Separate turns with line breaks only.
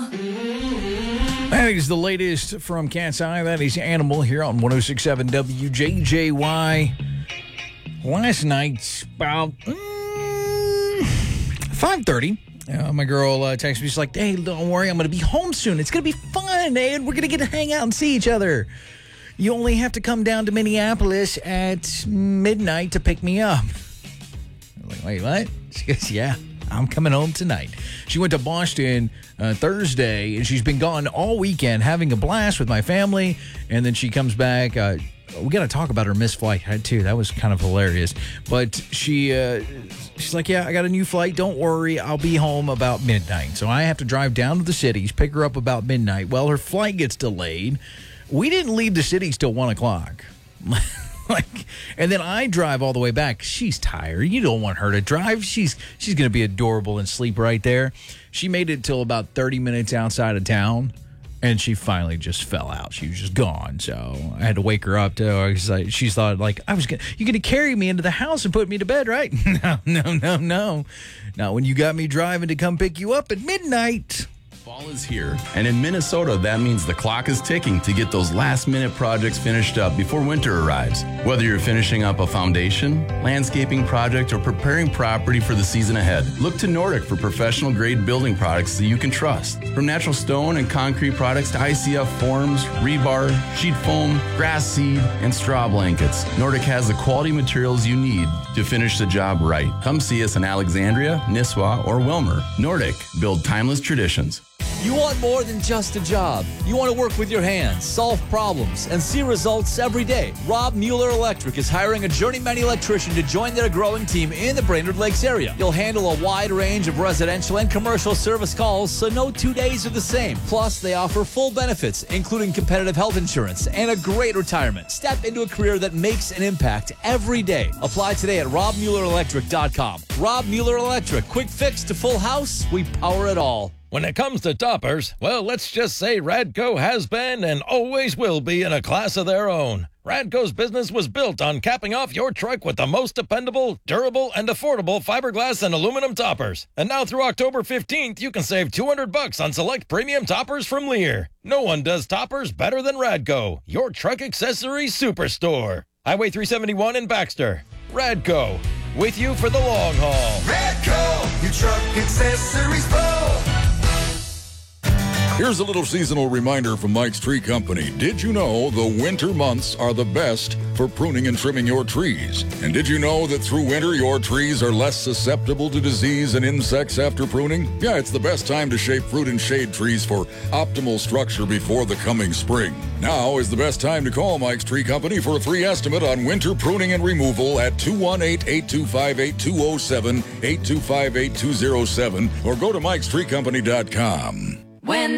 That is the latest from Cat's Eye. That is Animal here on 106.7 WJJY. Last night, about 5:30, my girl texted me. She's like, hey, don't worry, I'm going to be home soon. It's going to be fun, and we're going to get to hang out and see each other. You only have to come down to Minneapolis at midnight to pick me up. I'm like, wait, what? She goes, yeah, I'm coming home tonight. She went to Boston Thursday, and she's been gone all weekend having a blast with my family, and then she comes back. We got to talk about her missed flight, too. That was kind of hilarious. But she's like, yeah, I got a new flight. Don't worry. I'll be home about midnight. So I have to drive down to the cities, pick her up about midnight. Well, her flight gets delayed. We didn't leave the cities till 1 o'clock. And then I drive all the way back. She's tired. You don't want her to drive. She's going to be adorable and sleep right there. She made it till about 30 minutes outside of town, and she finally just fell out. She was just gone. So I had to wake her up. She thought, like, you're going to carry me into the house and put me to bed, right? No. Not when you got me driving to come pick you up at midnight.
Fall is here, and in Minnesota, that means the clock is ticking to get those last-minute projects finished up before winter arrives. Whether you're finishing up a foundation, landscaping project, or preparing property for the season ahead, look to Nordic for professional-grade building products that you can trust. From natural stone and concrete products to ICF forms, rebar, sheet foam, grass seed, and straw blankets, Nordic has the quality materials you need to finish the job right. Come see us in Alexandria, Nisswa, or Wilmer. Nordic, build timeless traditions.
You want more than just a job. You want to work with your hands, solve problems, and see results every day. Rob Mueller Electric is hiring a journeyman electrician to join their growing team in the Brainerd Lakes area. You'll handle a wide range of residential and commercial service calls, so no 2 days are the same. Plus, they offer full benefits, including competitive health insurance and a great retirement. Step into a career that makes an impact every day. Apply today at robmuellerelectric.com. Rob Mueller Electric. Quick fix to full house. We power it all.
When it comes to toppers, well, let's just say Radco has been and always will be in a class of their own. Radco's business was built on capping off your truck with the most dependable, durable, and affordable fiberglass and aluminum toppers. And now through October 15th, you can save $200 on select premium toppers from Lear. No one does toppers better than Radco, your truck accessories superstore. Highway 371 in Baxter. Radco, with you for the long haul.
Radco, your truck accessories pro.
Here's a little seasonal reminder from Mike's Tree Company. Did you know the winter months are the best for pruning and trimming your trees? And did you know that through winter, your trees are less susceptible to disease and insects after pruning? Yeah, it's the best time to shape fruit and shade trees for optimal structure before the coming spring. Now is the best time to call Mike's Tree Company for a free estimate on winter pruning and removal at 218-825-8207, 825-8207, or go to mikestreecompany.com.
When